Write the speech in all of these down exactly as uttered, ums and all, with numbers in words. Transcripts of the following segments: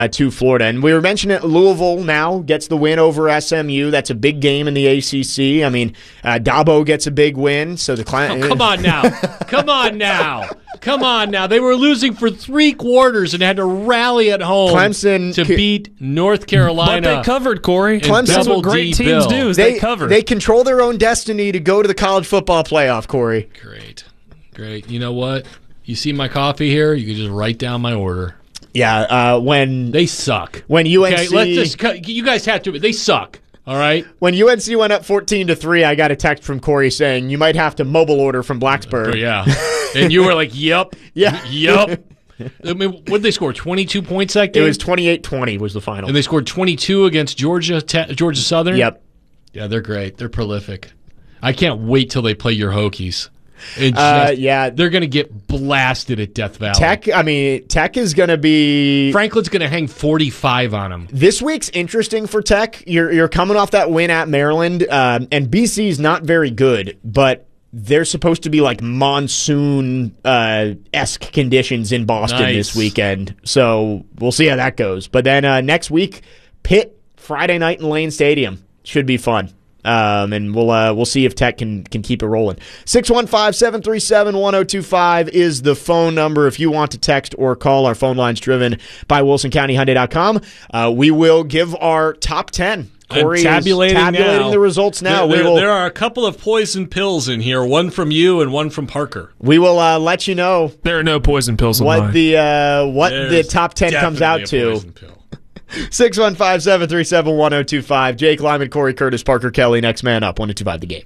uh, to Florida. And we were mentioning it, Louisville now gets the win over S M U. That's a big game in the A C C. I mean, uh, Dabo gets a big win. So the client. Oh, come on now. Come on now. Come on now. They were losing for three quarters and had to rally at home Clemson to c- beat North Carolina. But they covered, Corey. Clemson- That's what great D teams Bill. do is They, they, cover. they control their own destiny to go to the college football playoff, Corey. Great. Great. You know what? You see my coffee here? You can just write down my order. Yeah, uh, when They suck. when U N C Okay, let's just cut- you guys have to. They suck. All right. when U N C went up fourteen to three, I got a text from Corey saying you might have to mobile order from Blacksburg. Oh, yeah. And you were like, "Yep, Yeah. yep." I mean, what did they score? Twenty-two points that It game. was twenty-eight twenty was the final. and they scored twenty-two against Georgia. Te- Georgia Southern. Yep. Yeah, they're great. They're prolific. I can't wait till they play your Hokies. It Uh, just- yeah. they're going to get blasted at Death Valley. Tech, I mean, Tech is going to be. Franklin's going to hang forty-five on them. This week's interesting for Tech. You're you're coming off that win at Maryland, um, and B C's not very good, but they're supposed to be like monsoon uh, esque conditions in Boston Nice. this weekend. So we'll see how that goes. But then uh, next week, Pitt Friday night in Lane Stadium should be fun. Um, and we'll uh, we'll see if Tech can can keep it rolling. six one five, seven three seven, one oh two five is the phone number if you want to text or call. Our phone line's driven by Wilson County Hyundai dot com. Uh, we will give our top ten. Corey I'm tabulating is tabulating now. the results now. There, we there- will there are a couple of poison pills in here, one from you and one from Parker. we will uh, let you know There are no poison pills on what mine. the uh, what There's the top ten comes out definitely a to. poison pill. six one five, seven three seven, one oh two five. Jake Lyman, Corey Curtis, Parker Kelly. Next man up. one oh two five The Game.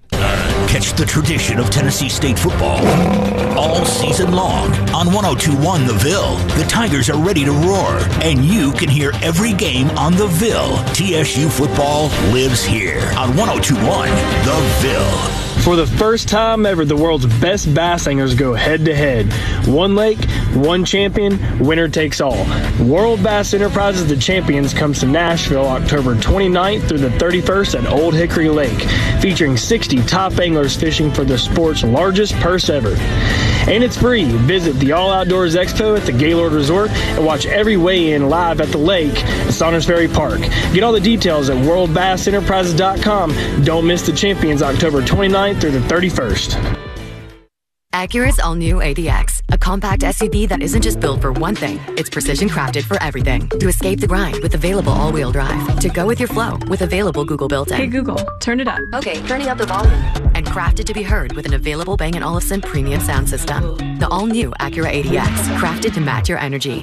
Catch the tradition of Tennessee State football all season long on one oh two point one The Ville. The Tigers are ready to roar, and you can hear every game on The Ville. T S U football lives here on one oh two point one The Ville. For the first time ever, the world's best bass anglers go head-to-head. One lake, one champion, winner takes all. World Bass Enterprises The Champions comes to Nashville October twenty-ninth through the thirty-first at Old Hickory Lake, featuring sixty top anglers fishing for the sport's largest purse ever. And it's free. Visit the All Outdoors Expo at the Gaylord Resort and watch every weigh-in live at the lake at Saunders Ferry Park. Get all the details at world bass enterprises dot com. Don't miss the Champions October twenty-ninth through the thirty-first. Acura's all-new A D X, a compact S U V that isn't just built for one thing, it's precision crafted for everything. To escape the grind with available all-wheel drive. To go with your flow with available Google built-in. Hey Google, turn it up. Okay, turning up the volume. And crafted to be heard with an available Bang and Olufsen premium sound system. The all-new Acura A D X, crafted to match your energy.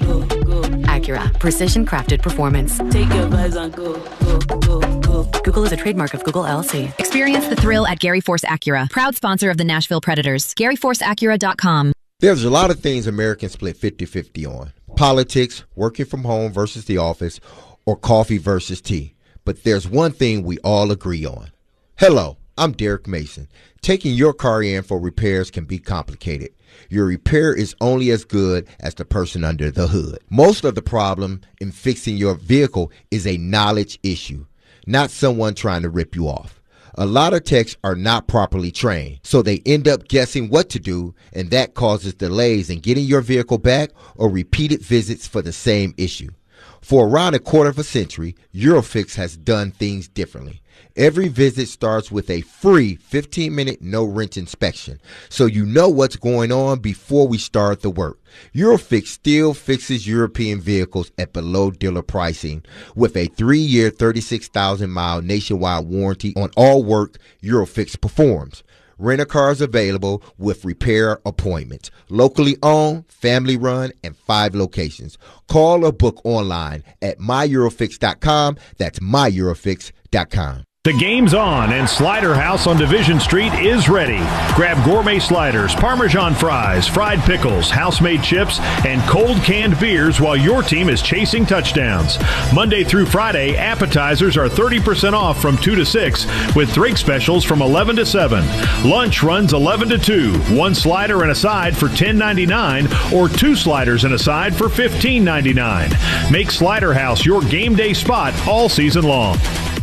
Acura, precision crafted performance. Take your vibes on go, go, go, go. Google is a trademark of Google L L C. Experience the thrill at Gary Force Acura, proud sponsor of the Nashville Predators. Gary Force Acura dot com. There's a lot of things Americans split fifty-fifty on. Politics, working from home versus the office, or coffee versus tea. But there's one thing we all agree on. Hello, I'm Derek Mason. Taking your car in for repairs can be complicated. Your repair is only as good as the person under the hood. Most of the problem in fixing your vehicle is a knowledge issue, not someone trying to rip you off. A lot of techs are not properly trained, so they end up guessing what to do, and that causes delays in getting your vehicle back or repeated visits for the same issue. For around a quarter of a century, Eurofix has done things differently. Every visit starts with a free fifteen minute no-wrench inspection, so you know what's going on before we start the work. Eurofix still fixes European vehicles at below dealer pricing with a three-year, thirty-six thousand mile nationwide warranty on all work Eurofix performs. Rent-a-cars available with repair appointments. Locally owned, family run, and five locations. Call or book online at my eurofix dot com. That's my eurofix dot com. The game's on, and Slider House on Division Street is ready. Grab gourmet sliders, Parmesan fries, fried pickles, house-made chips, and cold canned beers while your team is chasing touchdowns. Monday through Friday, appetizers are thirty percent off from two to six, with drink specials from eleven to seven. Lunch runs eleven to two. One slider and a side for ten ninety-nine, or two sliders and a side for fifteen ninety-nine. Make Slider House your game day spot all season long.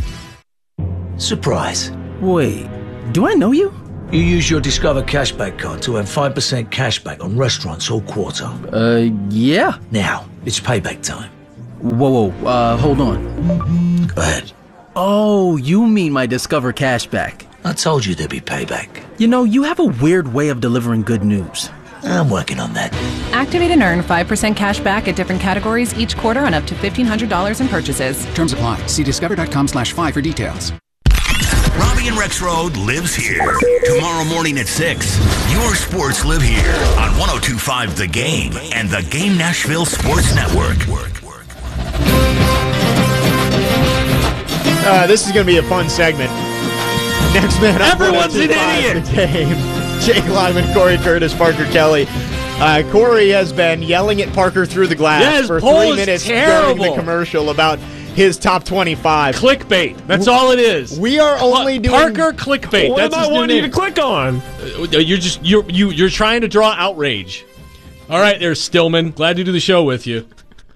Surprise. Wait, do I know you? You use your Discover Cashback card to earn five percent cashback on restaurants all quarter. Uh, yeah. Now, it's payback time. Whoa, whoa, uh, hold on. Go ahead. Oh, you mean my Discover cashback. I told you there'd be payback. You know, you have a weird way of delivering good news. I'm working on that. Activate and earn five percent cash back at different categories each quarter on up to fifteen hundred dollars in purchases. Terms apply. See discover.com slash five for details. Robbie and Rex Road lives here. Tomorrow morning at six, your sports live here on one oh two point five The Game and the Game Nashville Sports Network. Uh, this is going to be a fun segment. Next man up. Everyone's an idiot. The Game. Jake Lyman, Corey Curtis, Parker Kelly. Uh, Corey has been yelling at Parker through the glass Yeah, his for poll three is minutes terrible. during the commercial about his top twenty-five. Clickbait. That's all it is. We are only doing Parker clickbait. What That's am his I new wanting you name. to click on? Uh, You're just you're you you're trying to draw outrage. All right, there's Stillman. Glad to do the show with you.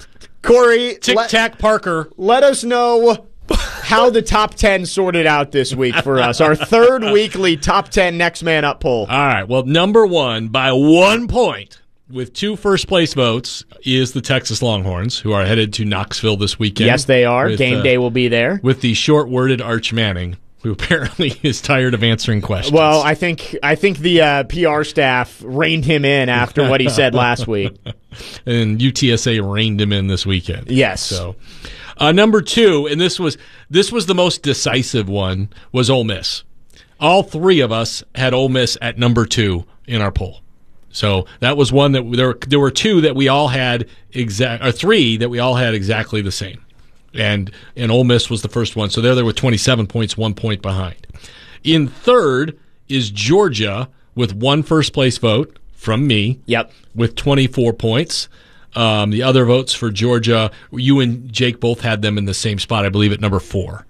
Corey, Tic let, Tac Parker. let us know how the top ten sorted out this week for us. Our third weekly top ten next man up poll. All right. Well, number one by one point with two first place votes is the Texas Longhorns, who are headed to Knoxville this weekend. Yes, they are. with, Game uh, day will be there. with the short-worded Arch Manning, who apparently is tired of answering questions. Well, I think I think the uh, P R staff reined him in after what he said last week. And U T S A reined him in this weekend. Yes. So, uh, number two, and this was this was the most decisive one, was Ole Miss. All three of us had Ole Miss at number two in our poll. So that was one that there were, there were two that we all had exact, or three that we all had exactly the same, and and Ole Miss was the first one. So there they were twenty-seven points, one point behind. In third is Georgia with one first place vote from me. Yep, with twenty-four points. Um, the other votes for Georgia, you and Jake both had them in the same spot, I believe, at number four,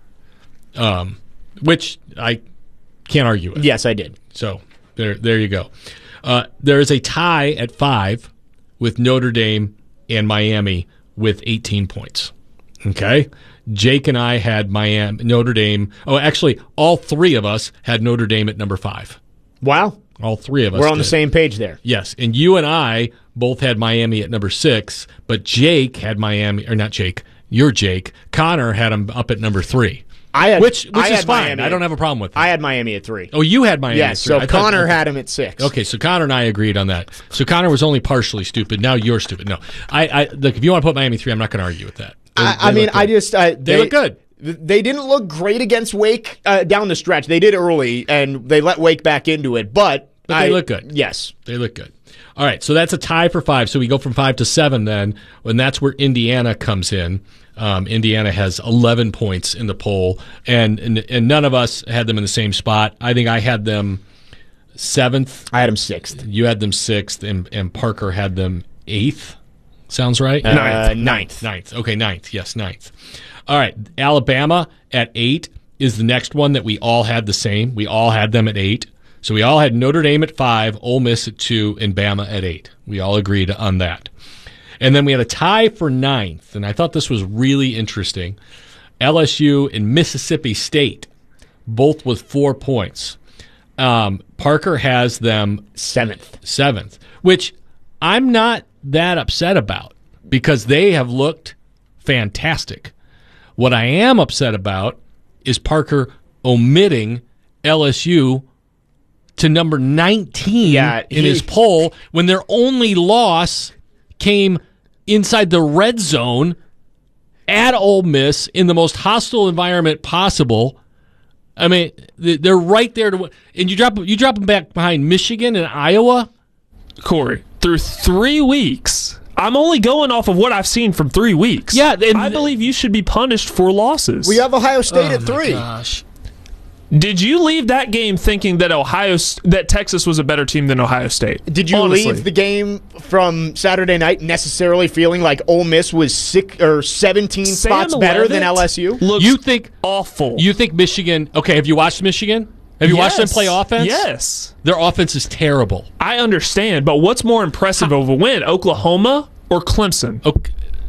um, which I can't argue with. Yes, I did. So there, there you go. Uh, there is a tie at five with Notre Dame and Miami with eighteen points. Okay? Jake and I had Miami, Notre Dame. Oh, actually, all three of us had Notre Dame at number five. Wow. All three of us We're on the did. same page there. Yes, and you and I both had Miami at number six, but Jake had Miami, or not Jake, you're Jake. Connor had him up at number three. I had, which which I is had fine. Miami I don't at- have a problem with that. I had Miami at three. Oh, you had Miami Yes, at three. so I thought- Connor had him at six. Okay, so Connor and I agreed on that. So Connor was only partially stupid. Now you're stupid. No, I, I look. If you want to put Miami three, I'm not going to argue with that. They- I, they I mean, look good. I just uh, they, they look good. They didn't look great against Wake uh, down the stretch. They did early, and they let Wake back into it. But, But they I- look good. Yes, They look good. All right, so that's a tie for five. So we go from five to seven then, and that's where Indiana comes in. Um, Indiana has eleven points in the poll, and, and and none of us had them in the same spot. I think I had them seventh. I had them sixth. You had them sixth, and, and Parker had them eighth. Sounds right? Uh, Ninth. ninth. Ninth. Okay, ninth. Yes, ninth. All right, Alabama at eight is the next one that we all had the same. We all had them at eight. So we all had Notre Dame at five, Ole Miss at two, and Bama at eight. We all agreed on that. And then we had a tie for ninth, and I thought this was really interesting. L S U and Mississippi State, both with four points. Um, Parker has them seventh. Seventh, which I'm not that upset about because they have looked fantastic. What I am upset about is Parker omitting L S U to number nineteen Yeah, in he- his poll when their only loss came inside the red zone at Ole Miss in the most hostile environment possible. I mean, th- they're right there to win. And you drop you drop them back behind Michigan and Iowa. Corey, through three weeks, I'm only going off of what I've seen from three weeks. Yeah, and I believe you should be punished for losses. We have Ohio State Oh at my three. Gosh. Did you leave that game thinking that Ohio that Texas was a better team than Ohio State? Did you Honestly. leave the game from Saturday night necessarily feeling like Ole Miss was six or seventeen Sam spots better than Leavitt L S U? Looks You think awful. You think Michigan? Okay, have you watched Michigan? Have you watched them Yes. play offense? Yes. Their offense is terrible. I understand, but what's more impressive of a win, Oklahoma or Clemson? Okay.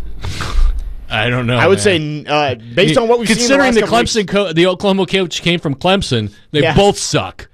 I don't know. I would man. say, uh, based on what we've considering seen, the Clemson, co- the Oklahoma coach came from Clemson, they Yeah. both suck.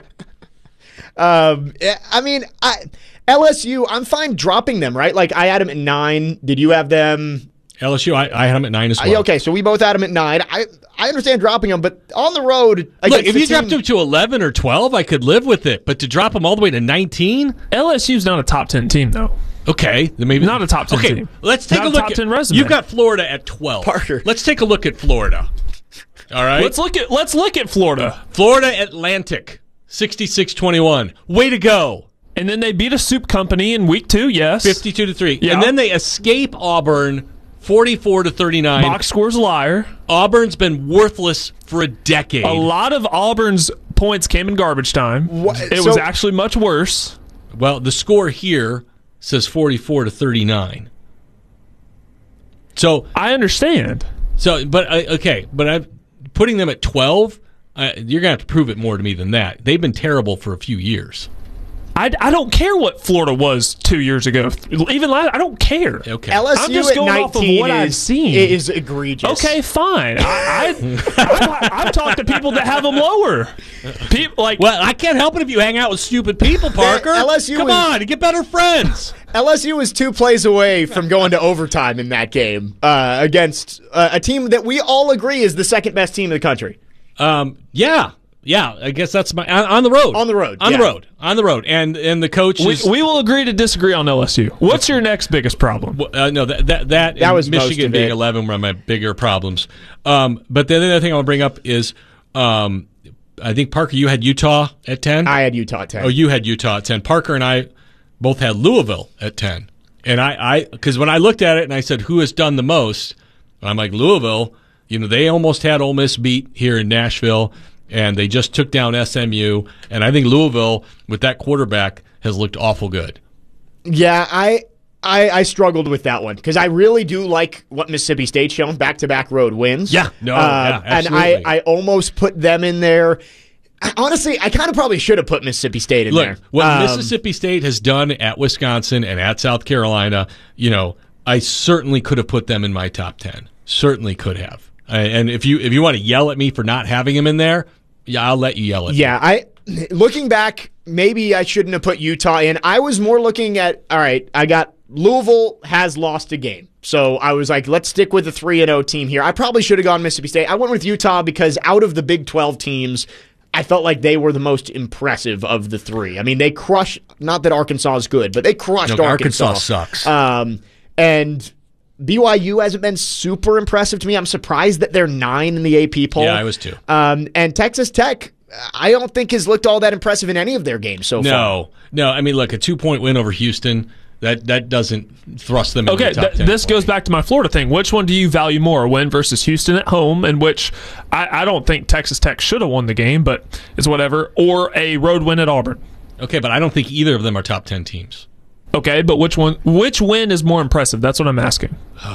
Um, I mean, I, L S U, I'm fine dropping them, right? Like I had them at nine. Did you have them L S U, I, I had them at nine as Uh, well. okay, so we both had them at nine. I I understand dropping them, but on the road, Look, against if the you team- dropped them to eleven or twelve, I could live with it. But to drop them all the way to nineteen, L S U's not a top ten team, though. okay, then maybe Not a top ten okay, team. let's take Not a a look. top at, ten resume. You've got Florida at twelve. Parker. Let's take a look at Florida. All right, Let's look at let's look at Florida. Florida Atlantic, sixty-six twenty-one. Way to go. And then they beat a soup company in week two, yes. fifty-two to three. Yeah. And then they escape Auburn forty-four to thirty-nine. Box scores liar. Auburn's been worthless for a decade. A lot of Auburn's points came in garbage time. What- It so- was actually much worse. Well, the score here says forty-four to thirty-nine. So I understand. So, but I, okay, but I'm putting them at twelve. Uh, you're gonna have to prove it more to me than that. They've been terrible for a few years. I, I don't care what Florida was two years ago. Even last, I don't care. Okay, L S U I'm just at going off of nineteen what is, I've seen. is egregious. Okay, fine. I, I, I, I've talked to people that have them lower. People like Well, I can't help it if you hang out with stupid people, Parker. L S U Come is- on, get better friends. L S U was two plays away from going to overtime in that game uh, against uh, a team that we all agree is the second best team in the country. Um, yeah, yeah. I guess that's my on, on the road. On the road, On yeah. the road. On the road. And and the coach we, is. we will agree to disagree on L S U. What's your next biggest problem? Uh, no, that that that, That and was most Michigan of being it. eleven were my bigger problems. Um, but the other thing I want to bring up is, um, I think Parker, you had Utah at ten. I had Utah at ten. Oh, you had Utah at ten. Parker and I both had Louisville at ten. And I, I, because when I looked at it and I said, who has done the most? I'm like, Louisville. You know, they almost had Ole Miss beat here in Nashville, and they just took down S M U. And I think Louisville, with that quarterback, has looked awful good. Yeah, I I, I struggled with that one because I really do like what Mississippi State's shown, back-to-back road wins. Yeah, no, Uh, yeah, and absolutely. I, I almost put them in there. I- honestly, I kind of probably should have put Mississippi State in Look, there. what Um, Mississippi State has done at Wisconsin and at South Carolina, you know, I certainly could have put them in my top ten. Certainly could have. Uh, and if you if you want to yell at me for not having them in there, yeah, I'll let you yell at me. Yeah, I looking back, maybe I shouldn't have put Utah in. I was more looking at, all right, I got Louisville has lost a game. So I was like, let's stick with the three and oh team here. I probably should have gone Mississippi State. I went with Utah because out of the Big twelve teams, I felt like they were the most impressive of the three. I mean, they crushed, not that Arkansas is good, but they crushed No, Arkansas. Arkansas sucks. Um, and B Y U hasn't been super impressive to me. I'm surprised that they're nine in the A P poll. Yeah, I was too. Um, and Texas Tech, I don't think has looked all that impressive in any of their games so far. No, no. I mean, look, a two-point win over Houston, that that doesn't thrust them into Okay, the top th- ten. this goes back to my Florida thing. Which one do you value more, a win versus Houston at home, in which I, I don't think Texas Tech should have won the game, but it's whatever, or a road win at Auburn? Okay, but I don't think either of them are top ten teams. Okay, but which one? Which win is more impressive? That's what I'm asking.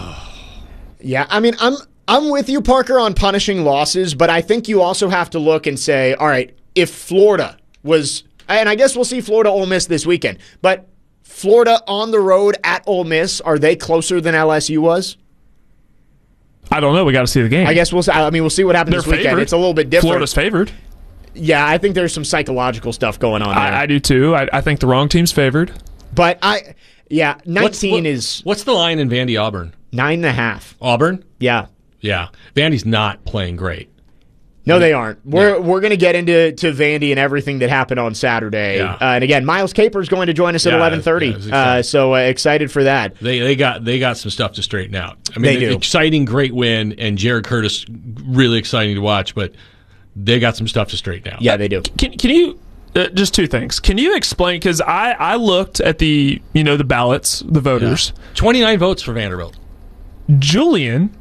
Yeah, I mean, I'm I'm with you, Parker, on punishing losses, but I think you also have to look and say, all right, if Florida was, and I guess we'll see Florida Ole Miss this weekend, but Florida on the road at Ole Miss, are they closer than L S U was? I don't know. We got to see the game. I guess we'll. I mean, we'll see what happens They're this weekend. favored. It's a little bit different. Florida's favored. Yeah, I think there's some psychological stuff going on there. I, I do too. I, I think the wrong team's favored. But I, yeah, nineteen What's, what- is What's the line in Vandy Auburn? nine and a half. Auburn? Yeah. Yeah. Vandy's not playing great. No, they aren't. We're we're going to get into to Vandy and everything that happened on Saturday. Yeah. Uh, and again, Miles Caper is going to join us at Yeah, eleven thirty. yeah, it's uh, exciting. so uh, excited for that. They they got they got some stuff to straighten out. I mean, They do. exciting, great win, and Jared Curtis really exciting to watch. But they got some stuff to straighten out. Yeah, they do. Can can you uh, just two things? Can you explain? Because I I looked at the you know the ballots, the voters. twenty-nine votes for Vanderbilt. Julian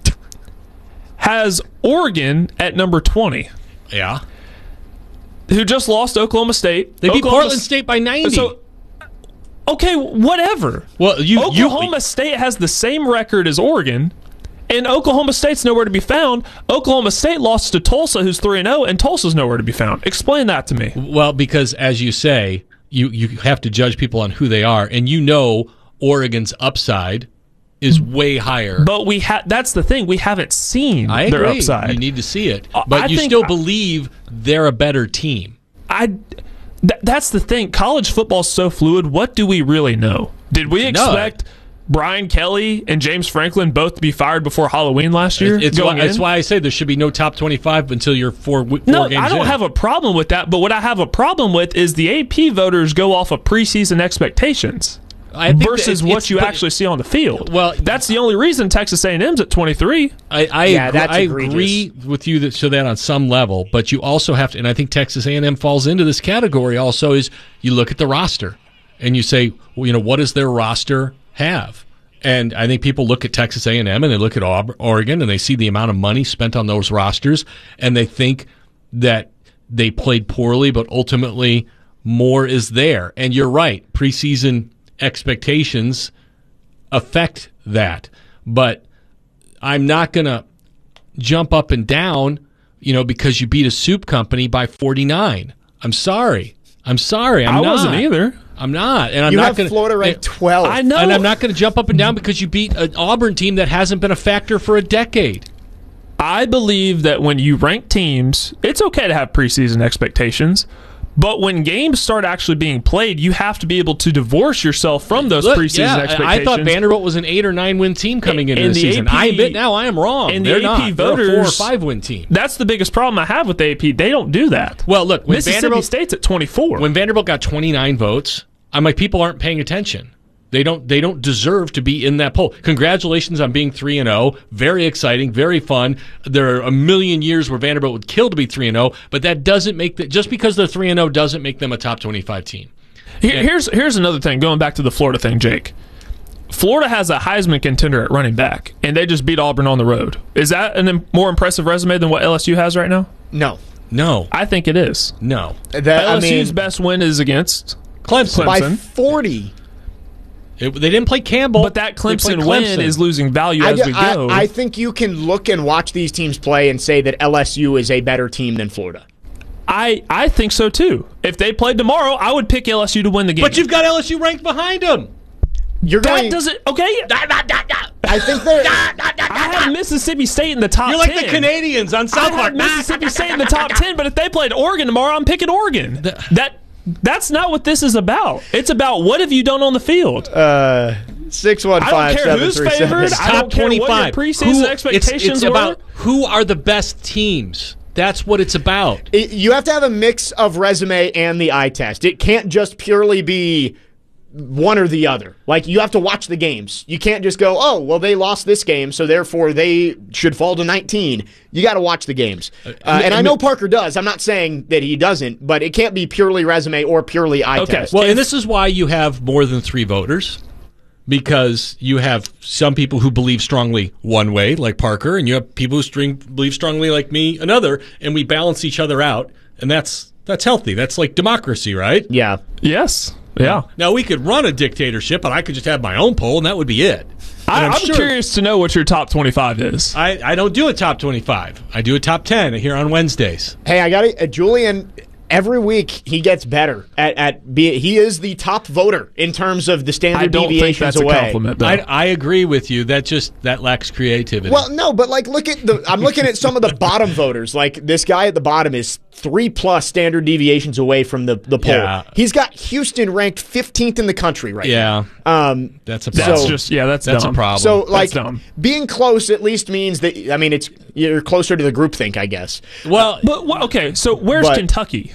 has Oregon at number twenty. Yeah. Who just lost Oklahoma State. They beat Oklahoma Portland State by ninety. So, okay, whatever. Well, you Oklahoma State has the same record as Oregon, and Oklahoma State's nowhere to be found. Oklahoma State lost to Tulsa, who's three and oh, and Tulsa's nowhere to be found. Explain that to me. Well, because as you say, you you have to judge people on who they are, and you know Oregon's upside is way higher. But we ha- that's the thing. We haven't seen I their agree. upside. You need to see it, Uh, but I you think still I- believe they're a better team. I. Th- that's the thing. College football's so fluid. What do we really know? Did we No. expect Brian Kelly and James Franklin both to be fired before Halloween last year? It's why, it's why I say there should be no top twenty-five until you're four, four no, games I don't in. have a problem with that, but what I have a problem with is the A P voters go off of preseason expectations. I think versus that what it's, you but, actually see on the field. Well, that's the only reason Texas A and M's at twenty-three. I, I, yeah, agree, that's I egregious. agree with you that, so that on some level, but you also have to, and I think Texas A and M falls into this category also, is you look at the roster and you say, well, you know, what does their roster have? And I think people look at Texas A and M and they look at Oregon and they see the amount of money spent on those rosters and they think that they played poorly, but ultimately more is there. And you're right, preseason expectations affect that. But I'm not going to jump up and down, you know, because you beat a soup company by forty-nine. I'm sorry. I'm sorry. I'm I not. wasn't either. I'm not. And I'm you not have gonna, Florida ranked twelve. I know. And I'm not going to jump up and down because you beat an Auburn team that hasn't been a factor for a decade. I believe that when you rank teams, it's okay to have preseason expectations. But when games start actually being played, you have to be able to divorce yourself from those Look, preseason yeah, expectations. I thought Vanderbilt was an eight or nine win team coming into And the, the season. A P I admit now I am wrong. And They're the A P not. voters, They're a four or five win team. That's the biggest problem I have with the A P. They don't do that. Well, look, when Mississippi Vanderbilt, State's at twenty-four. When Vanderbilt got twenty-nine votes, I'm like, people aren't paying attention. They don't. They don't deserve to be in that poll. Congratulations on being three and zero. Very exciting. Very fun. There are a million years where Vanderbilt would kill to be three and zero, but that doesn't make that. Just because they're three and zero doesn't make them a top twenty-five team. Here, here's here's another thing. Going back to the Florida thing, Jake. Florida has a Heisman contender at running back, and they just beat Auburn on the road. Is that a more impressive resume than what L S U has right now? No, no. I think it is. No. That, L S U's I mean, best win is against Clemson, Clemson. by forty. It, they didn't play Campbell, but that Clemson, Clemson win is losing value I, as we I, go. I think you can look and watch these teams play and say that L S U is a better team than Florida. I, I think so too. If they played tomorrow, I would pick L S U to win the game. But you've got L S U ranked behind them. You're that going. doesn't okay. I think they're. I have Mississippi State in the top. You're like ten. the Canadians on South I Park. have Mississippi State in the top ten, but if they played Oregon tomorrow, I'm picking Oregon. That that's not what this is about. It's about what have you done on the field. Uh, six one I five don't care seven who's three favored. seven. I don't care what your preseason Who, expectations it's, it's were. about who are the best teams. That's what it's about. It, you have to have a mix of resume and the eye test. It can't just purely be one or the other. Like, you have to watch the games. You can't just go, oh, well, they lost this game, so therefore they should fall to nineteen. You got to watch the games. Uh, and I know Parker does. I'm not saying that he doesn't, but it can't be purely resume or purely eye Okay. test. Well, and this is why you have more than three voters. Because you have some people who believe strongly one way, like Parker, and you have people who string, believe strongly like me, another, and we balance each other out, and that's that's healthy. That's like democracy, right? Yeah. Yes. Yeah. Now, we could run a dictatorship, but I could just have my own poll, and that would be it. I, I'm, I'm sure, curious to know what your top twenty-five is. I, I don't do a top twenty-five. I do a top ten here on Wednesdays. Hey, I got it. Uh, Julian, every week he gets better at, at be, he is the top voter in terms of the standard I don't deviations think that's away. a compliment, though. I, I agree with you. That just that lacks creativity. Well, no, but like look at the I'm looking at some of the bottom voters. Like this guy at the bottom is three plus standard deviations away from the, the poll. Yeah. He's got Houston ranked fifteenth in the country right yeah, now. Um, that's a That's problem. just yeah, that's that's dumb. a problem. so like That's dumb. being close at least means that I mean it's you're closer to the groupthink, I guess. well, But wh- okay, so where's But- Kentucky?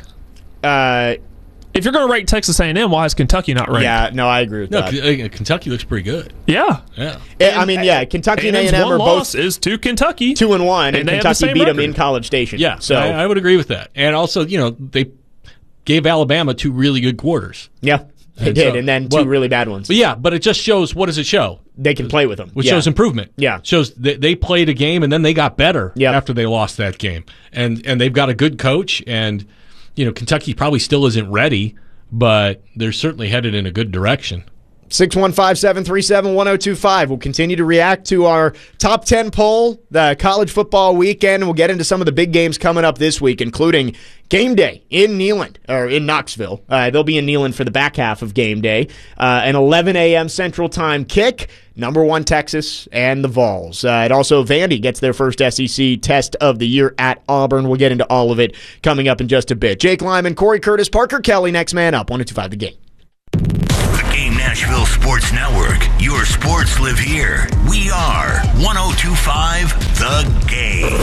Uh, If you're going to rank Texas A and M, why is Kentucky not ranked? yeah, no, I agree with no, that. K- uh, Kentucky looks pretty good. Yeah. Yeah. Yeah, I mean, yeah, Kentucky and A A&M's and M one are loss both is to Kentucky. two and one, and, And they have the Kentucky same beat them record. in College Station. Yeah, so I, I would agree with that. And also, you know, they gave Alabama two really good quarters. yeah, they And did, so- and then two well, really bad ones. But yeah, but it just shows, what does it show? They can play with them, Which yeah. shows improvement. Yeah. Shows they, they played a game and then they got better Yep. after they lost that game. And and they've got a good coach, and you know, Kentucky probably still isn't ready, but they're certainly headed in a good direction. six one five, seven three seven, one oh two five. We'll continue to react to our top ten poll, the college football weekend. We'll get into some of the big games coming up this week, including game day in Neyland, or in Knoxville. Uh, they'll be in Neyland for the back half of game day. Uh, an eleven a.m. Central Time kick. Number one, Texas and the Vols. Uh, and also, Vandy gets their first S E C test of the year at Auburn. We'll get into all of it coming up in just a bit. Jake Lyman, Corey Curtis, Parker Kelly, next man up. one oh two five The Game. The Game National Nashville Sports Network. Your sports live here. We are one oh two point five The Game.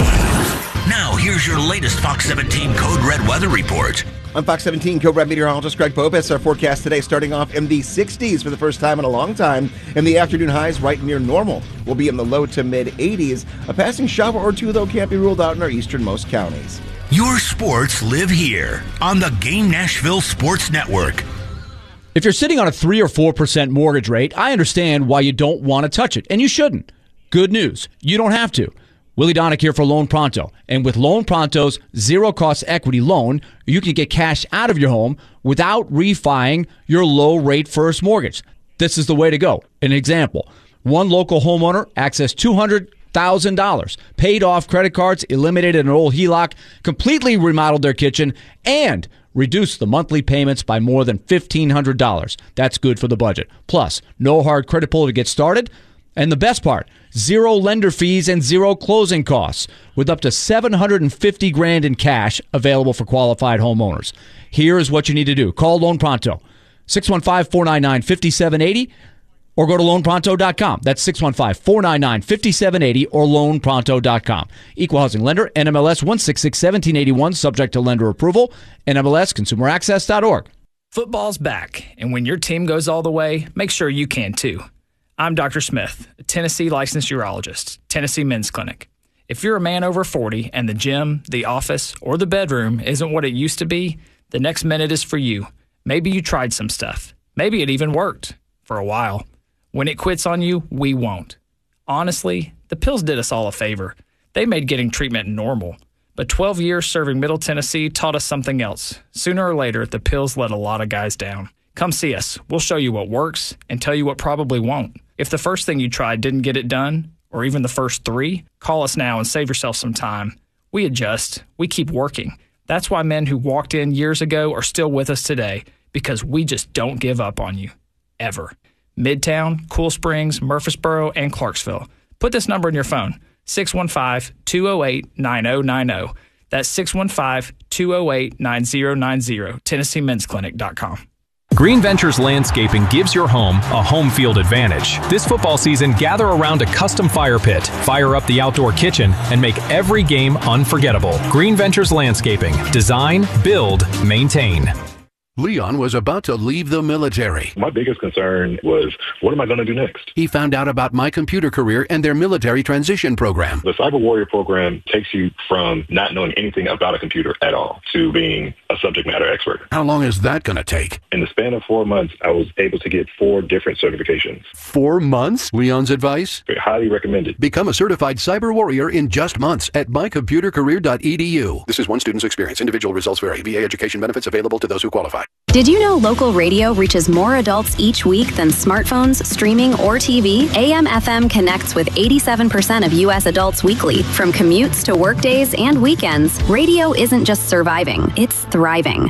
Now, here's your latest Fox seventeen Code Red weather report. I'm Fox seventeen Code Red meteorologist Greg Bobis. Our forecast today starting off in the sixties for the first time in a long time. And the afternoon highs right near normal. We'll be in the low to mid eighties. A passing shower or two, though, can't be ruled out in our easternmost counties. Your sports live here on the Game Nashville Sports Network. If you're sitting on a three or four percent mortgage rate, I understand why you don't want to touch it, and you shouldn't. Good news, you don't have to. Willie Donick here for Loan Pronto. And with Loan Pronto's zero-cost equity loan, you can get cash out of your home without refining your low-rate first mortgage. This is the way to go. An example, one local homeowner accessed two hundred thousand dollars, paid off credit cards, eliminated an old H E L O C, completely remodeled their kitchen, and reduced the monthly payments by more than fifteen hundred dollars. That's good for the budget. Plus, no hard credit pull to get started. And the best part, zero lender fees and zero closing costs, with up to seven hundred fifty grand in cash available for qualified homeowners. Here is what you need to do. Call Loan Pronto, six one five, four nine nine, five seven eight zero, or go to loan pronto dot com. That's six one five, four nine nine, five seven eight zero or loan pronto dot com. Equal housing lender, N M L S one six six, one seven eight one, subject to lender approval, N M L S consumer access dot org. Football's back, and when your team goes all the way, make sure you can too. I'm Doctor Smith, a Tennessee licensed urologist, Tennessee Men's Clinic. If you're a man over forty and the gym, the office, or the bedroom isn't what it used to be, the next minute is for you. Maybe you tried some stuff. Maybe it even worked for a while. When it quits on you, we won't. Honestly, the pills did us all a favor. They made getting treatment normal. But twelve years serving Middle Tennessee taught us something else. Sooner or later, the pills let a lot of guys down. Come see us. We'll show you what works and tell you what probably won't. If the first thing you tried didn't get it done, or even the first three, call us now and save yourself some time. We adjust. We keep working. That's why men who walked in years ago are still with us today, because we just don't give up on you. Ever. Midtown, Cool Springs, Murfreesboro, and Clarksville. Put this number in your phone, six one five, two oh eight, nine oh nine oh. That's six one five, two oh eight, nine oh nine oh, Tennessee Men's Clinic dot com. Green Ventures Landscaping gives your home a home field advantage. This football season, gather around a custom fire pit, fire up the outdoor kitchen, and make every game unforgettable. Green Ventures Landscaping. Design, build, maintain. Leon was about to leave the military. My biggest concern was, what am I going to do next? He found out about My Computer Career and their military transition program. The Cyber Warrior program takes you from not knowing anything about a computer at all to being a subject matter expert. How long is that going to take? In the span of four months, I was able to get four different certifications. Four months? Leon's advice? Highly recommended. Become a certified Cyber Warrior in just months at my computer career dot e d u. This is one student's experience. Individual results vary. V A education benefits available to those who qualify. Did you know local radio reaches more adults each week than smartphones, streaming, or T V? A M F M connects with eighty-seven percent of U S adults weekly. From commutes to workdays and weekends, radio isn't just surviving, it's thriving.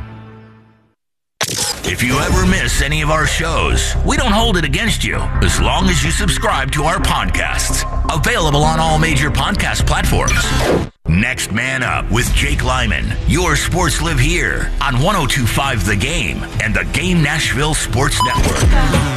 If you ever miss any of our shows, we don't hold it against you as long as you subscribe to our podcasts. Available on all major podcast platforms. Next Man Up with Jake Lyman. Your sports live here on one oh two point five The Game and the Game Nashville Sports Network.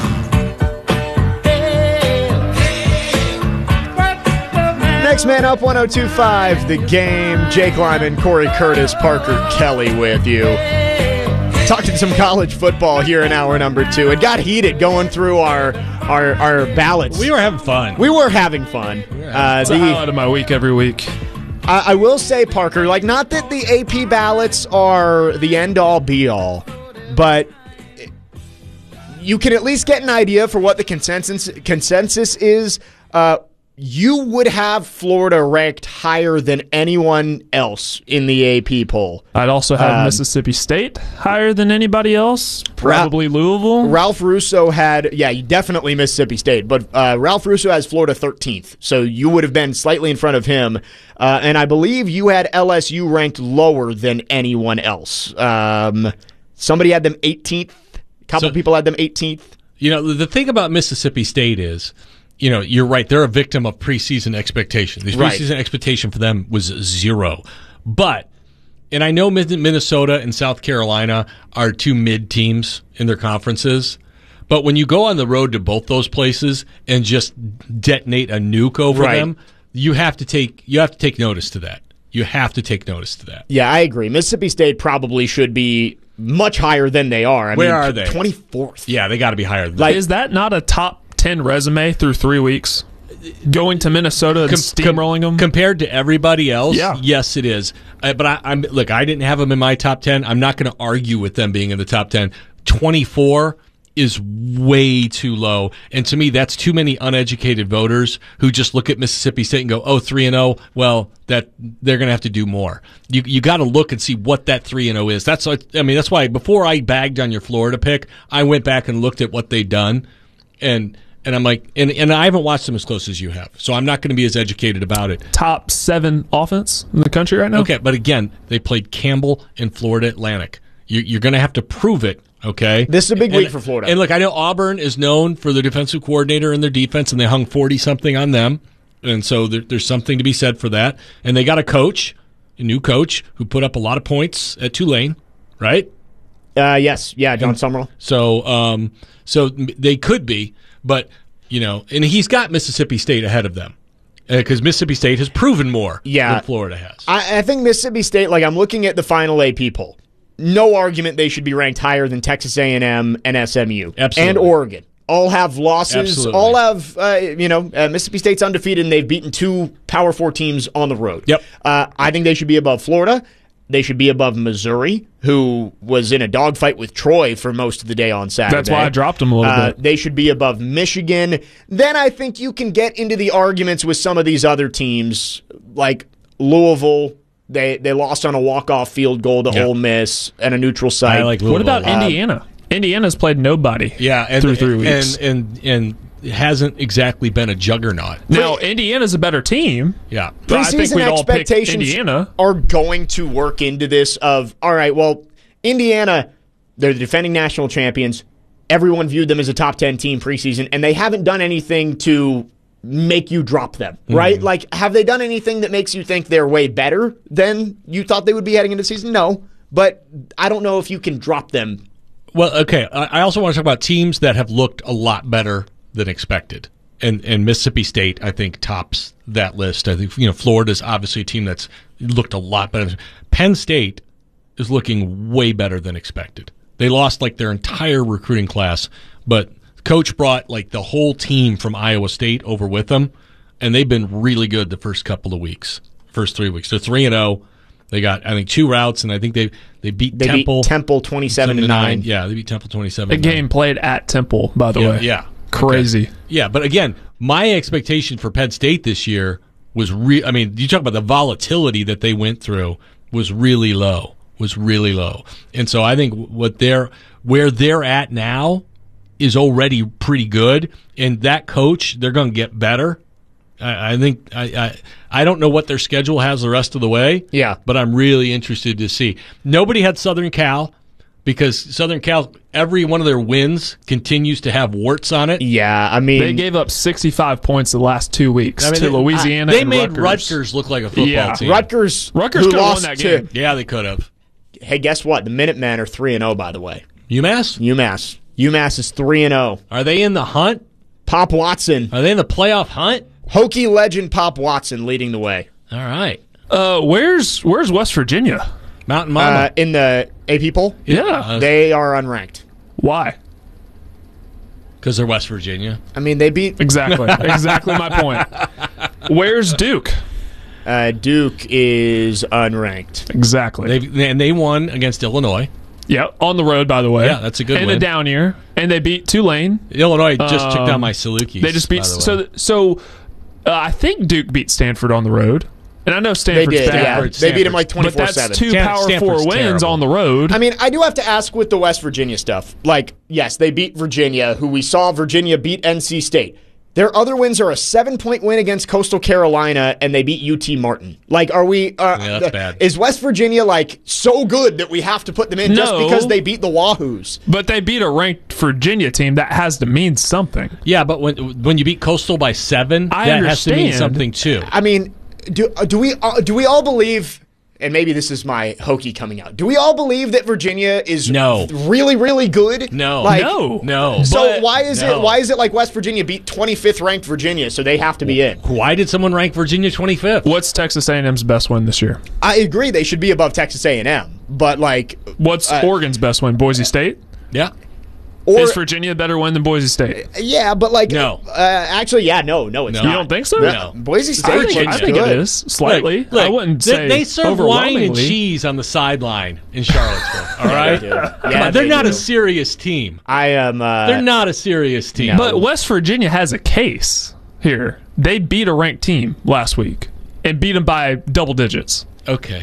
Next Man Up, one oh two point five The Game. Jake Lyman, Corey Curtis, Parker Kelly with you. Talking some college football here in hour number two. It got heated going through our our, our ballots. We were having fun. We were having fun. Uh, it's the highlight of my week every week. I, I will say, Parker, like, not that the A P ballots are the end-all, be-all, but you can at least get an idea for what the consensus consensus is. Uh, you would have Florida ranked higher than anyone else in the A P poll. I'd also have um, Mississippi State higher than anybody else. Probably Ra- Louisville. Ralph Russo had, yeah, definitely Mississippi State, but uh, Ralph Russo has Florida thirteenth, so you would have been slightly in front of him. Uh, and I believe you had L S U ranked lower than anyone else. Um, somebody had them eighteenth. A couple so, people had them eighteenth. You know, the thing about Mississippi State is, you know, you're right. They're a victim of preseason expectation. The preseason right. expectation for them was zero. But, and I know Minnesota and South Carolina are two mid teams in their conferences, But when you go on the road to both those places and just detonate a nuke over Right. them, you have to take you have to take notice to that. You have to take notice to that. Yeah, I agree. Mississippi State probably should be much higher than they are. I Where mean, are they? twenty-fourth. Yeah, they got to be higher than Like, that. is that not a top ten resume through three weeks? Going to Minnesota and Com- steamrolling them compared to everybody else. Yeah. Yes, it is. Uh, but I, I'm look. I didn't have them in my top ten. I'm not going to argue with them being in the top ten. twenty-four is way too low, and to me, that's too many uneducated voters who just look at Mississippi State and go, "Oh, three and zero. Well, that they're going to have to do more." You you got to look and see what that three and zero is. That's I mean, that's why before I bagged on your Florida pick, I went back and looked at what they've done, and. And I'm like, and, and I haven't watched them as close as you have, so I'm not going to be as educated about it. top seven offense in the country right now. Okay, but again, they played Campbell and Florida Atlantic. You, you're going to have to prove it, okay? This is a big and, week for Florida. And look, I know Auburn is known for their defensive coordinator and their defense, and they hung forty-something on them. And so there, there's something to be said for that. And they got a coach, a new coach, who put up a lot of points at Tulane, right? Uh, yes, yeah, John Summerall. So, um, so they could be, but you know, and he's got Mississippi State ahead of them because uh, Mississippi State has proven more Yeah. than Florida has. I, I think Mississippi State, like I'm looking at the final A P poll, no argument they should be ranked higher than Texas A and M and S M U. Absolutely. And Oregon. All have losses. Absolutely. All have, uh, you know, uh, Mississippi State's undefeated and they've beaten two Power Four teams on the road. Yep. Uh, I think they should be above Florida. They should be above Missouri, who was in a dogfight with Troy for most of the day on Saturday. That's why I dropped them a little Uh, bit. They should be above Michigan. Then I think you can get into the arguments with some of these other teams, like Louisville. They they lost on a walk-off field goal to Yeah. Ole Miss at a neutral site. I like What Louisville. about Indiana? Indiana's played nobody. Yeah, and, through three weeks. and and and it hasn't exactly been a juggernaut. Now Indiana's a better team. Yeah, But I think Preseason we'd all pick expectations Indiana. are going to work into this of, all right, well, Indiana, they're the defending national champions. Everyone viewed them as a top ten team preseason, and they haven't done anything to make you drop them, right? Mm-hmm. Like, have they done anything that makes you think they're way better than you thought they would be heading into the season? No, but I don't know if you can drop them. Well, okay. I I also want to talk about teams that have looked a lot better than expected, and and Mississippi State, I think, tops that list. I think you know Florida's obviously a team that's looked a lot better. Penn State is looking way better than expected. They lost like their entire recruiting class, but coach brought like the whole team from Iowa State over with them, and they've been really good the first couple of weeks, first three weeks. They're three and zero. They got I think two routes, and I think they they beat They Temple. beat Temple twenty-seven to nine. Yeah, they beat Temple twenty-seven. A game played at Temple, by the yeah, way. Yeah, Crazy. Okay. Yeah, but again, my expectation for Penn State this year was re- I mean, you talk about the volatility that they went through was really low. Was really low. And so I think what they're where they're at now is already pretty good. And that coach, they're going to get better. I, I think I, I I don't know what their schedule has the rest of the way. Yeah, but I'm really interested to see. Nobody had Southern Cal because Southern Cal, every one of their wins continues to have warts on it. Yeah, I mean They gave up sixty-five points the last two weeks I mean, to they- Louisiana. They and made Rutgers. Rutgers look like a football Yeah. team. Rutgers, Rutgers who could've won lost that to- game. Yeah, they could have. Hey, guess what? The Minutemen are three and zero. By the way, UMass. UMass. UMass is three and zero. Are they in the hunt? Pop Watson. Are they in the playoff hunt? Hokie legend Pop Watson leading the way. All right. Uh, where's Where's West Virginia? Mountain Mama. Uh, in the A P poll, Yeah. they are unranked. Why? Because they're West Virginia. I mean, they beat Exactly. exactly my point. Where's Duke? uh, Duke is unranked. Exactly. They and they won against Illinois. Yeah, on the road, by the way. Yeah, that's a good and win. a down year, and they beat Tulane. Illinois just Um, took down my Salukis. They just beat. by the way. So, so uh, I think Duke beat Stanford on the road, and I know Stanford's They did. bad. Yeah, they beat them like but twenty-four that's seven. two Stan- Power Stanford's Four wins terrible. on the road. I mean, I do have to ask with the West Virginia stuff. Like, yes, they beat Virginia, who we saw Virginia beat N C State. Their other wins are a seven-point win against Coastal Carolina, and they beat U T Martin. Like, are we? Uh, Yeah, that's bad. Is West Virginia like so good that we have to put them in just No. because they beat the Wahoos? But they beat a ranked Virginia team. That has to mean something. yeah, but when when you beat Coastal by seven, I that has to mean understand. something too. I mean, do do we uh, do we all believe? and maybe this is my Hokie coming out. Do we all believe that Virginia is no. really, really good? No. Like, no. No. So But why is no. it why is it like West Virginia beat twenty-fifth ranked Virginia, so they have to be in? Why did someone rank Virginia twenty-fifth? What's Texas A and M's best win this year? I agree they should be above Texas A and M, but like... What's uh, Oregon's best win? Boise State? Yeah. Or, is Virginia a better win than Boise State? Yeah, but like... No. Uh, actually, yeah, no, no, it's No. not. You don't think so? No. Boise State I think, looks I think good. it is, slightly. Look, look, I wouldn't they, say they serve wine and overwhelmingly. cheese on the sideline in Charlottesville. All right, Yeah, they do. Come Yeah, on, they're they not do. a serious team. I am. Uh, They're not a serious team. But West Virginia has a case here. They beat a ranked team last week and beat them by double digits. Okay.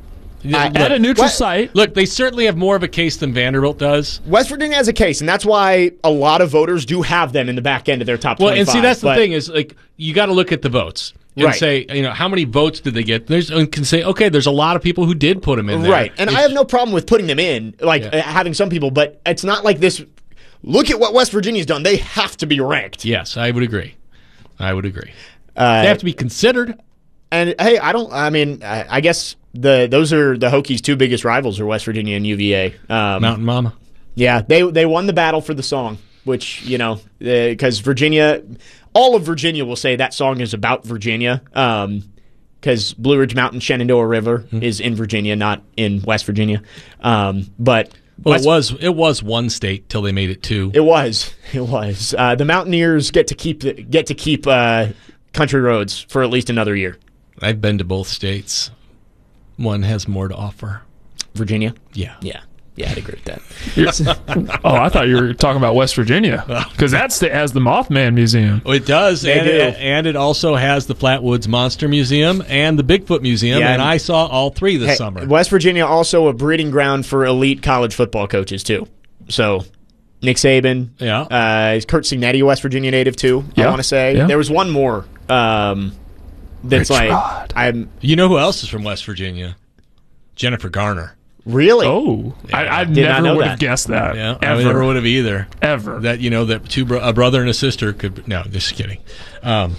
I- At a neutral What- site. Look, they certainly have more of a case than Vanderbilt does. West Virginia has a case, and that's why a lot of voters do have them in the back end of their top Well, twenty-five. and see, that's the but- thing is, like, you got to look at the votes and Right. say, you know, how many votes did they get? There's and can say, okay, there's a lot of people who did put them in there. Right, and I have no problem with putting them in, like Yeah. uh, having some people, but it's not like this. Look at what West Virginia's done; they have to be ranked. Yes, I would agree. I would agree. Uh, They have to be considered. And hey, I don't. I mean, I, I guess the those are the Hokies' two biggest rivals are West Virginia and U V A. Um, Mountain Mama. Yeah, they they won the battle for the song, which you know because uh, Virginia, all of Virginia will say that song is about Virginia. Um, because Blue Ridge Mountain, Shenandoah River Mm-hmm. is in Virginia, not in West Virginia. Um, but Well, West- it was it was one state till they made it two. It was. It was. Uh, the Mountaineers get to keep the, get to keep uh, country roads for at least another year. I've been to both states. One has more to offer. Virginia. Yeah. Yeah. Yeah, I'd agree with that. You're- oh, I thought you were talking about West Virginia because that state has the Mothman Museum. Oh, it does, They and do. it, and it also has the Flatwoods Monster Museum and the Bigfoot Museum, Yeah, and and- I saw all three this Hey, summer. West Virginia also a breeding ground for elite college football coaches too. So Nick Saban, Yeah. uh, is Kurt Signetti a West Virginia native too? I Yeah. want to say Yeah. there was one more. Um, that's Rich like Rod. I'm You know who else is from West Virginia? Jennifer Garner. really. Oh, I, I Did not never know would that. have guessed that. Yeah, ever. I never would have either. Ever. That you know that two bro- a brother and a sister could. No, just kidding. Um,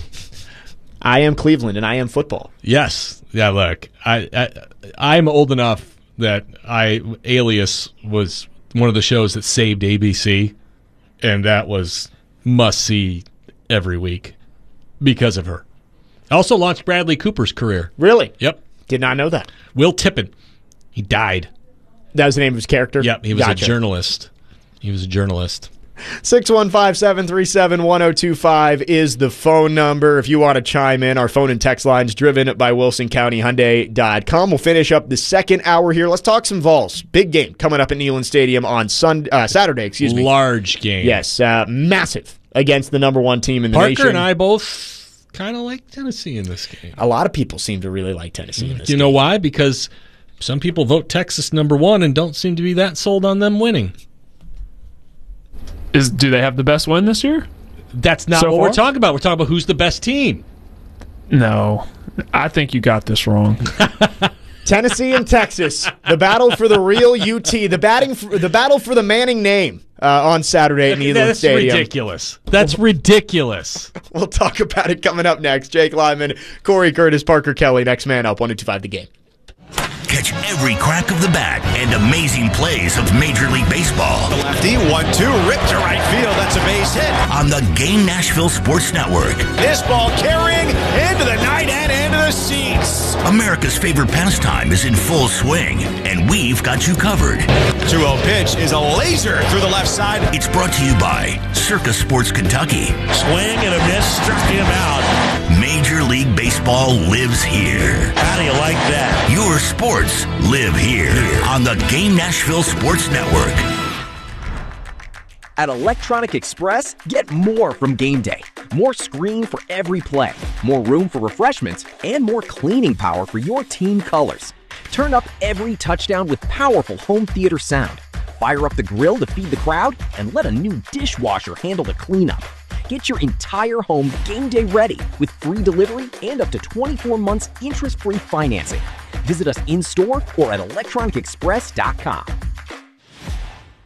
I am Cleveland and I am football. yes, yeah. Look, I, I I'm old enough that I Alias was one of the shows that saved A B C, and that was must see every week because of her. Also launched Bradley Cooper's career. Really? Yep. Did not know that. Will Tippin. He died. That was the name of his character? Yep. He was Gotcha. a journalist. He was a journalist. six one five, seven three seven, one oh two five is the phone number. If you want to chime in, our phone and text lines driven by Wilson County Hyundai dot com. We'll finish up the second hour here. Let's talk some Vols. Big game coming up at Neyland Stadium on Sunday, uh, Saturday. Excuse me. Large game. Yes, uh, massive against the number one team in the Parker nation. and I both kind of like Tennessee in this game. A lot of people seem to really like Tennessee in this Do you game. know why? Because some people vote Texas number one and don't seem to be that sold on them winning. Is do they have the best win this year? That's not So what far? we're talking about. We're talking about who's the best team. No, I think you got this wrong. Tennessee and Texas, the battle for the real U T, the batting, for, the battle for the Manning name uh, on Saturday at Neyland That's Stadium. ridiculous. That's ridiculous. We'll talk about it coming up next. Jake Lyman, Corey Curtis, Parker Kelly, next man up, one oh two five The Game. Catch every crack of the bat and amazing plays of Major League Baseball. The lefty, one two, ripped to right field. That's a base hit. On the Game Nashville Sports Network. This ball carrying into the night and into the seats. America's favorite pastime is in full swing, and we've got you covered. two oh pitch is a laser through the left side. It's brought to you by Circa Sports Kentucky. Swing and a miss, struck him out. Major League Baseball lives here. How do you like that? Your sports live here on the Game Nashville Sports Network. At Electronic Express, get more from game day. More screen for every play, more room for refreshments, and more cleaning power for your team colors. Turn up every touchdown with powerful home theater sound. Fire up the grill to feed the crowd, and let a new dishwasher handle the cleanup. Get your entire home game day ready with free delivery and up to twenty-four months interest-free financing. Visit us in-store or at electronic express dot com.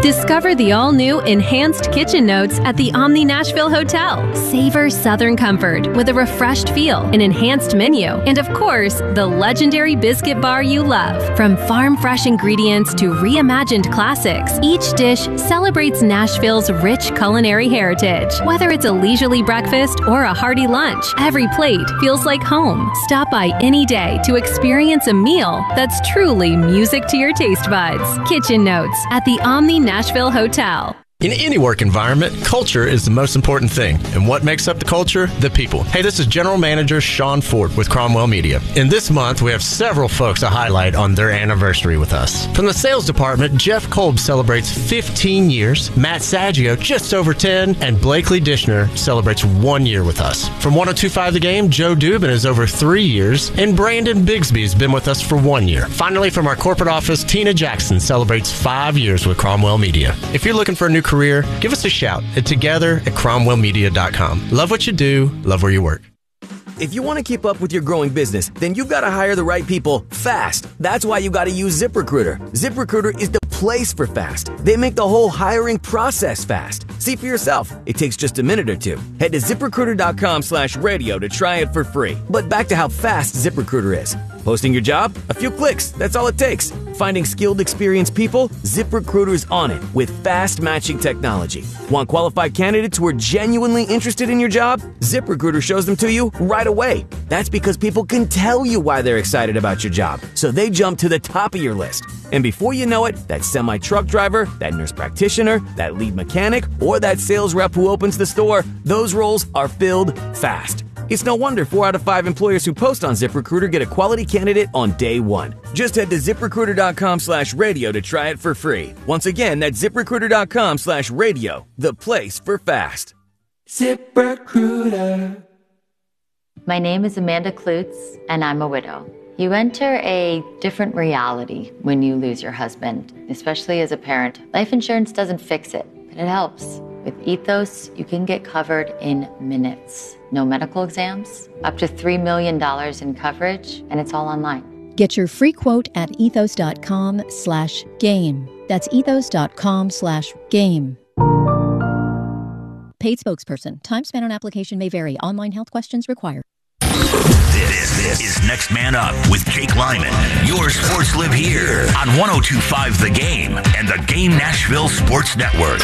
Discover the all-new Enhanced Kitchen Notes at the Omni Nashville Hotel. Savor Southern comfort with a refreshed feel, an enhanced menu, and of course, the legendary biscuit bar you love. From farm-fresh ingredients to reimagined classics, each dish celebrates Nashville's rich culinary heritage. Whether it's a leisurely breakfast or a hearty lunch, every plate feels like home. Stop by any day to experience a meal that's truly music to your taste buds. Kitchen Notes at the Omni Nashville Hotel. In any work environment, culture is the most important thing. And what makes up the culture? The people. Hey, this is General Manager Sean Ford with Cromwell Media. And this month, we have several folks to highlight on their anniversary with us. From the sales department, Jeff Kolb celebrates fifteen years, Matt Saggio just over ten, and Blakely Dishner celebrates one year with us. From one oh two point five The Game, Joe Dubin is over three years, and Brandon Bigsby has been with us for one year. Finally, from our corporate office, Tina Jackson celebrates five years with Cromwell Media. If you're looking for a new career, give us a shout at together at cromwell media dot com. Love what you do, love where you work. If you want to keep up with your growing business, then you've got to hire the right people fast. That's why you got to use ZipRecruiter. ZipRecruiter is the place for fast. They make the whole hiring process fast. See for yourself. It takes just a minute or two. Head to ZipRecruiter.com slash radio to try it for free. But back to how fast ZipRecruiter is. Posting your job? A few clicks. That's all it takes. Finding skilled, experienced people? ZipRecruiter's on it with fast matching technology. Want qualified candidates who are genuinely interested in your job? ZipRecruiter shows them to you right away. That's because people can tell you why they're excited about your job, so they jump to the top of your list. And before you know it, that semi-truck driver, that nurse practitioner, that lead mechanic, or that sales rep who opens the store, those roles are filled fast. It's no wonder four out of five employers who post on ZipRecruiter get a quality candidate on day one. Just head to ZipRecruiter.com slash radio to try it for free. Once again, that's ZipRecruiter.com slash radio, the place for fast. ZipRecruiter. My name is Amanda Klutz, and I'm a widow. You enter a different reality when you lose your husband, especially as a parent. Life insurance doesn't fix it, but it helps. With Ethos, you can get covered in minutes. No medical exams, up to three million dollars in coverage, and it's all online. Get your free quote at ethos.com slash game. That's ethos.com slash game. Paid spokesperson. Time spent on application may vary. Online health questions required. This, this is Next Man Up with Jake Lyman. Your sports live here on one oh two point five The Game and the Game Nashville Sports Network.